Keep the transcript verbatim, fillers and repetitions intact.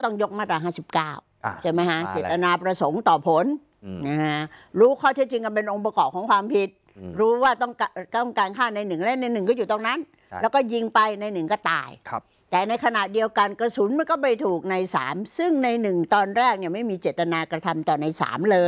ต้องยกมาตราห้าสิบเก้าใช่ไหมฮะเจตนาประสงค์ต่อผลนะฮะรู้ข้อเท็จจริงกันเป็นองค์ประกอบของความผิดรู้ว่าต้องต้องการฆ่าในหนึ่งและในหนึ่งก็อยู่ตรงนั้นแล้วก็ยิงไปในหนึ่งก็ตายแต่ในขณะเดียวกันกระสุนมันก็ไปถูกในสามซึ่งในหนึ่งตอนแรกเนี่ยไม่มีเจตนากระทำต่อในสามเลย